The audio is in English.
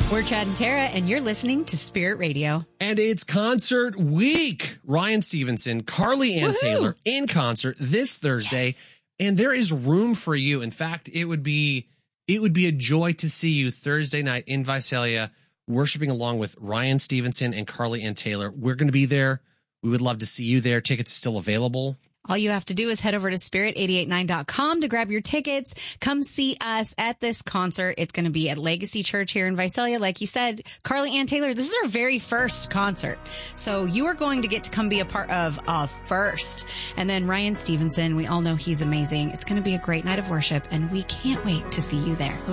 We're Chad and Tara, and you're listening to Spirit Radio. And it's concert week. Ryan Stevenson, Carly Ann Taylor in concert this Thursday. Yes. And there is room for you. In fact, it would be a joy to see you Thursday night in Visalia worshiping along with Ryan Stevenson and Carly Ann Taylor. We're going to be there. We would love to see you there. Tickets are still available. All you have to do is head over to spirit889.com to grab your tickets. Come see us at this concert. It's going to be at Legacy Church here in Visalia. Like you said, Carly Ann Taylor, this is our very first concert. So you are going to get to come be a part of first. And then Ryan Stevenson, we all know he's amazing. It's going to be a great night of worship, and we can't wait to see you there.